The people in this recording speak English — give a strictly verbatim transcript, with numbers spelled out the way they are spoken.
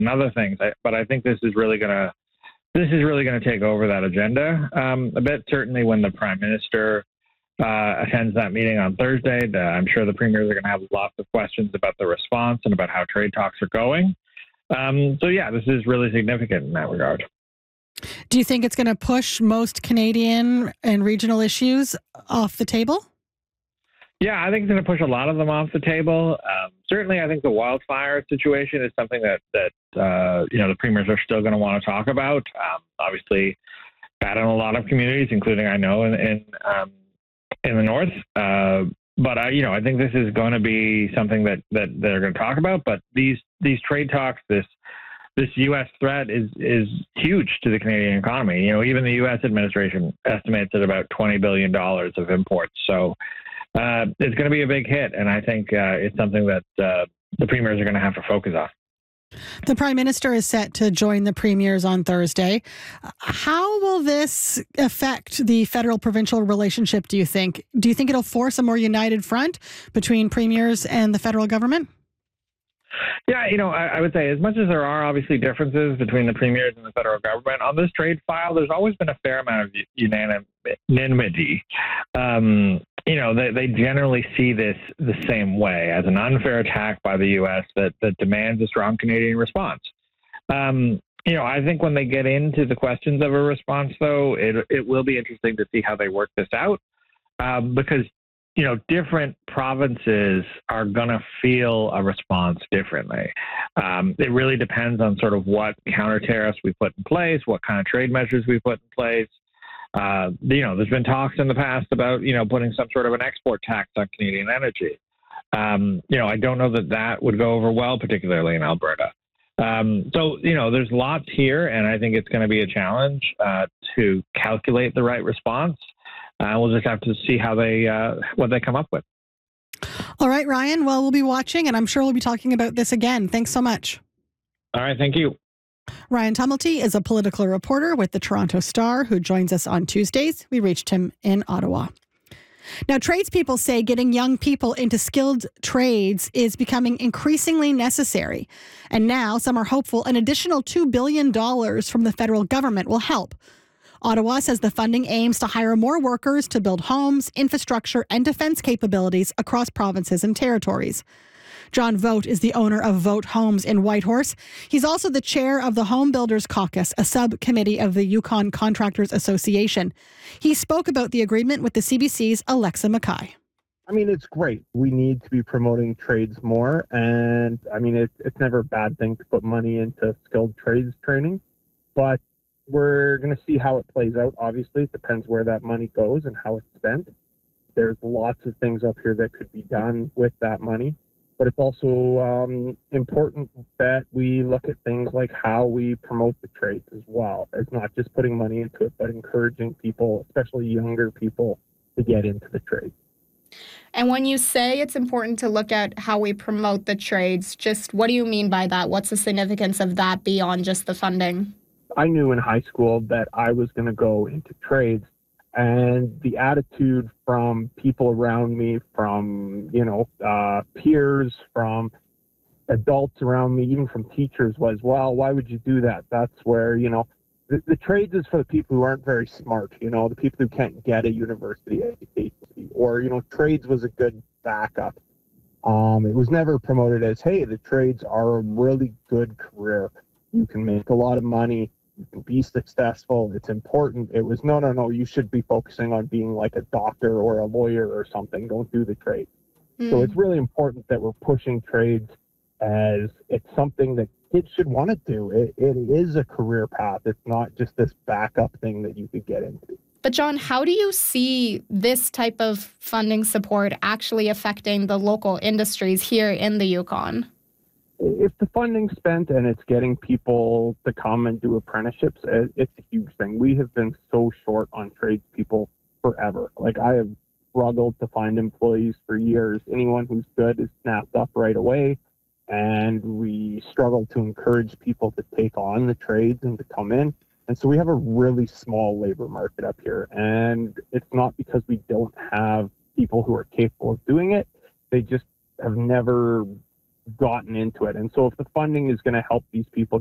and other things. I, but I think this is really going to this is really going to take over that agenda um, a bit. Certainly, when the Prime Minister uh, attends that meeting on Thursday, the, I'm sure the premiers are going to have lots of questions about the response and about how trade talks are going. Um, so, yeah, this is really significant in that regard. Do you think it's going to push most Canadian and regional issues off the table? Yeah, I think it's going to push a lot of them off the table. Um, certainly, I think the wildfire situation is something that, that uh, you know, the premiers are still going to want to talk about. Um, obviously, bad in a lot of communities, including, I know, in in, um, in the north. Uh, but, I, you know, I think this is going to be something that, that they're going to talk about. But these these trade talks, this this U S threat is is huge to the Canadian economy. You know, even the U S administration estimates at about twenty billion dollars of imports. So uh, it's going to be a big hit. And I think uh, it's something that uh, the premiers are going to have to focus on. The Prime Minister is set to join the premiers on Thursday. How will this affect the federal-provincial relationship, do you think? Do you think it'll force a more united front between premiers and the federal government? Yeah, you know, I, I would say as much as there are obviously differences between the premiers and the federal government, on this trade file, there's always been a fair amount of unanimity. Um, you know, they, they generally see this the same way, as an unfair attack by the U S that, that demands a strong Canadian response. Um, you know, I think when they get into the questions of a response, though, it, it will be interesting to see how they work this out um, because you know, different provinces are going to feel a response differently. Um, it really depends on sort of what counter tariffs we put in place, what kind of trade measures we put in place. Uh, you know, there's been talks in the past about, you know, putting some sort of an export tax on Canadian energy. Um, you know, I don't know that that would go over well, particularly in Alberta. Um, so, you know, there's lots here, and I think it's going to be a challenge uh, to calculate the right response. Uh, we'll just have to see how they uh, what they come up with. All right, Ryan. Well, we'll be watching, and I'm sure we'll be talking about this again. Thanks so much. All right. Thank you. Ryan Tumulty is a political reporter with the Toronto Star who joins us on Tuesdays. We reached him in Ottawa. Now, tradespeople say getting young people into skilled trades is becoming increasingly necessary. And now some are hopeful an additional two billion dollars from the federal government will help. Ottawa says the funding aims to hire more workers to build homes, infrastructure, and defense capabilities across provinces and territories. John Vogt is the owner of Vogt Homes in Whitehorse. He's also the chair of the Home Builders Caucus, a subcommittee of the Yukon Contractors Association. He spoke about the agreement with the C B C's Alexa Mackay. I mean, it's great. We need to be promoting trades more. And I mean, it, it's never a bad thing to put money into skilled trades training. But we're going to see how it plays out. Obviously, it depends where that money goes and how it's spent. There's lots of things up here that could be done with that money. But it's also um, important that we look at things like how we promote the trades as well. It's not just putting money into it, but encouraging people, especially younger people, to get into the trades. And when you say it's important to look at how we promote the trades, just what do you mean by that? What's the significance of that beyond just the funding? I knew in high school that I was going to go into trades, and the attitude from people around me, from, you know, uh, peers, from adults around me, even from teachers was, well, why would you do that? That's where, you know, the, the trades is for the people who aren't very smart, you know, the people who can't get a university education, or, you know, trades was a good backup. Um, it was never promoted as, hey, the trades are a really good career. You can make a lot of money. You can be successful. It's important. It was, no, no, no, you should be focusing on being like a doctor or a lawyer or something. Don't do the trade. Mm. So it's really important that we're pushing trades as it's something that kids should want to do. It, it is a career path. It's not just this backup thing that you could get into. But John, how do you see this type of funding support actually affecting the local industries here in the Yukon? If the funding's spent and it's getting people to come and do apprenticeships, it's a huge thing. We have been so short on tradespeople forever. Like, I have struggled to find employees for years. Anyone who's good is snapped up right away. And we struggle to encourage people to take on the trades and to come in. And so we have a really small labor market up here. And it's not because we don't have people who are capable of doing it. They just have never gotten into it. And so if the funding is going to help these people